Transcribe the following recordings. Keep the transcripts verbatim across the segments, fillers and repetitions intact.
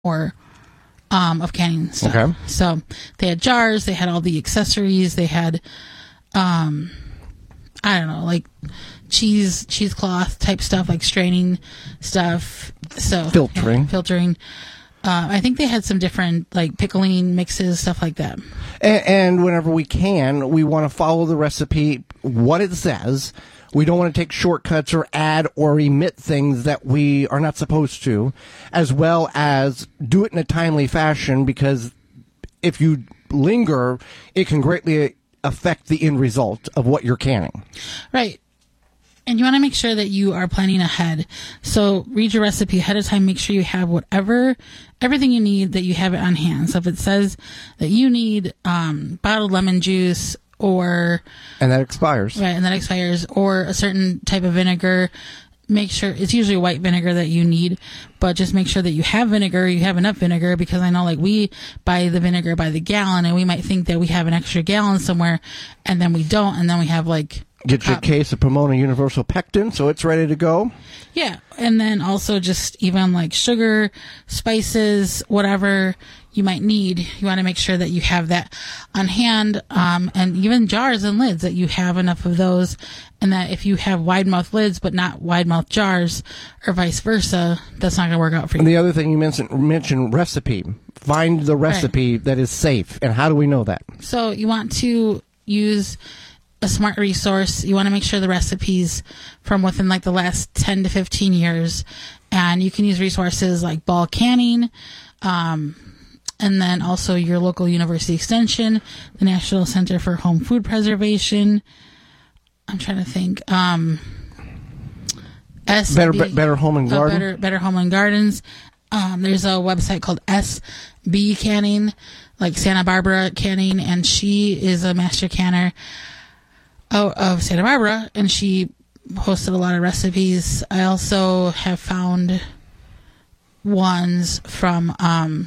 or um, of canning stuff. Okay. So they had jars, they had all the accessories, they had, um, I don't know, like cheese, cheesecloth type stuff, like straining stuff. So filtering, yeah, filtering. Uh, I think they had some different like pickling mixes, stuff like that. And, and whenever we can, we want to follow the recipe, what it says. We don't want to take shortcuts or add or emit things that we are not supposed to, as well as do it in a timely fashion, because if you linger, it can greatly affect the end result of what you're canning. Right. And you want to make sure that you are planning ahead. So read your recipe ahead of time. Make sure you have whatever, everything you need, that you have it on hand. So if it says that you need um, bottled lemon juice, or and that expires, right, and that expires, or a certain type of vinegar, make sure it's usually white vinegar that you need, but just make sure that you have vinegar, you have enough vinegar, because I know like we buy the vinegar by the gallon, and we might think that we have an extra gallon somewhere, and then we don't, and then we have like get your case of Pomona Universal Pectin, so it's ready to go. Yeah, and then also just even like sugar, spices, whatever you might need, you want to make sure that you have that on hand, um, and even jars and lids, that you have enough of those, and that if you have wide mouth lids but not wide mouth jars, or vice versa, that's not going to work out for you. And the other thing you mentioned, mentioned recipe. Find the recipe right. that is safe, and how do we know that? So you want to use a smart resource. You want to make sure the recipes from within like the last ten to fifteen years, and you can use resources like Ball Canning, um, and then also your local university extension, the National Center for Home Food Preservation. I'm trying to think. Um, S B, better, better Home and Garden. Uh, better, better Home and Gardens. Um, there's a website called S B Canning, like Santa Barbara Canning, and she is a master canner out of Santa Barbara, and she posted a lot of recipes. I also have found ones from um,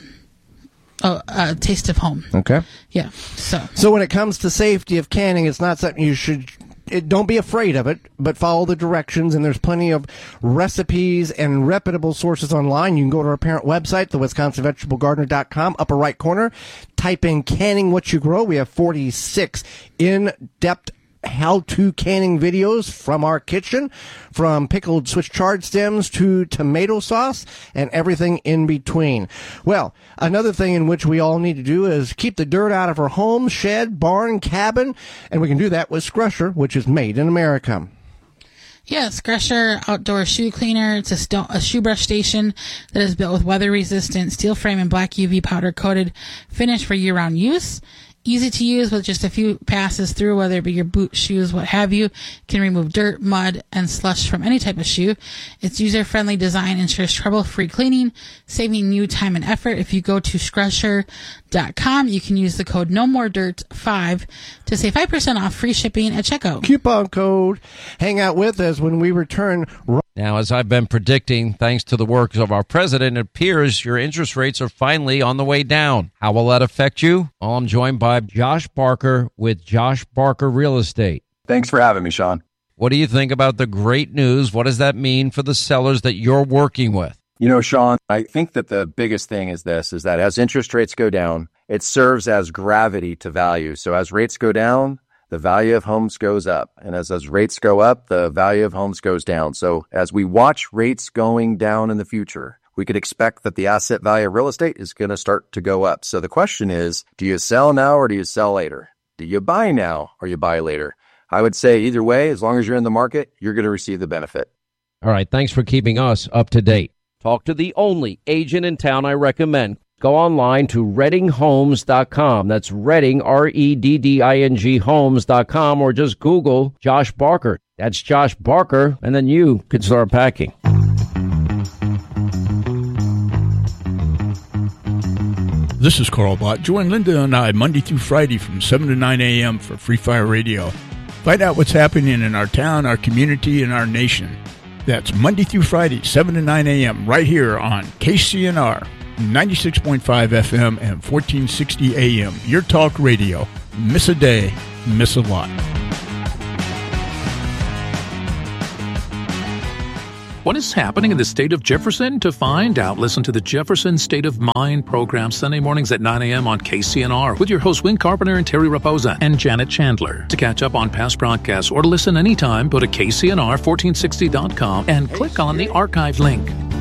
oh, uh, Taste of Home. Okay. Yeah. So. So when it comes to safety of canning, it's not something you should. It, don't be afraid of it, but follow the directions. And there's plenty of recipes and reputable sources online. You can go to our parent website, the wisconsin vegetable gardener dot com, upper right corner. Type in "canning what you grow." We have forty-six in-depth how-to canning videos from our kitchen, from pickled Swiss chard stems to tomato sauce and everything in between. Well, another thing in which we all need to do is keep the dirt out of our home, shed, barn, cabin, and we can do that with Scrusher, which is made in America. Yeah, Scrusher outdoor shoe cleaner. It's a, sto- a shoe brush station that is built with weather-resistant steel frame and black U V powder-coated finish for year-round use. Easy to use with just a few passes through, whether it be your boot, shoes, what have you. Can remove dirt, mud, and slush from any type of shoe. Its user-friendly design ensures trouble-free cleaning, saving you time and effort. If you go to scrusher dot com, you can use the code no more dirt five to save five percent off free shipping at checkout. Coupon code. Hang out with us when we return. Now, as I've been predicting, thanks to the work of our president, it appears your interest rates are finally on the way down. How will that affect you? Well, I'm joined by Josh Barker with Josh Barker Real Estate. Thanks for having me, Sean. What do you think about the great news? What does that mean for the sellers that you're working with? You know, Sean, I think that the biggest thing is this, is that as interest rates go down, it serves as gravity to value. So as rates go down, the value of homes goes up. And as those rates go up, the value of homes goes down. So as we watch rates going down in the future, we could expect that the asset value of real estate is going to start to go up. So the question is, do you sell now or do you sell later? Do you buy now or you buy later? I would say either way, as long as you're in the market, you're going to receive the benefit. All right. Thanks for keeping us up to date. Talk to the only agent in town I recommend. Go online to redding homes dot com. That's Redding, R E D D I N G homes dot com, or just Google Josh Barker. That's Josh Barker, and then you can start packing. This is Carl Bott. Join Linda and I Monday through Friday from seven to nine a.m. for Free Fire Radio. Find out what's happening in our town, our community, and our nation. That's Monday through Friday, seven to nine a.m. right here on K C N R. ninety-six point five F M and fourteen sixty A M. Your talk radio. Miss a day, miss a lot. What is happening in the state of Jefferson? To find out, listen to the Jefferson State of Mind program Sunday mornings at nine a.m. on K C N R with your hosts Win Carpenter and Terry Raposa and Janet Chandler. To catch up on past broadcasts or to listen anytime, go to K C N R fourteen sixty dot com and click on the archive link.